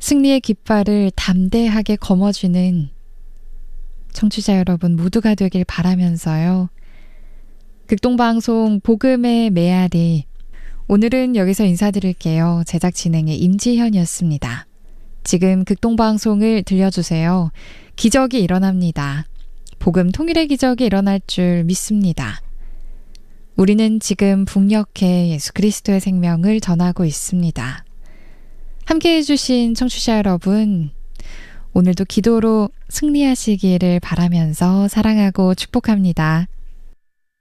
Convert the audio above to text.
승리의 깃발을 담대하게 거머쥐는 청취자 여러분 모두가 되길 바라면서요. 극동방송 복음의 메아리, 오늘은 여기서 인사드릴게요. 제작 진행의 임지현이었습니다. 지금 극동방송을 들려주세요. 기적이 일어납니다. 복음 통일의 기적이 일어날 줄 믿습니다. 우리는 지금 북녘에 예수 그리스도의 생명을 전하고 있습니다. 함께해 주신 청취자 여러분, 오늘도 기도로 승리하시기를 바라면서 사랑하고 축복합니다.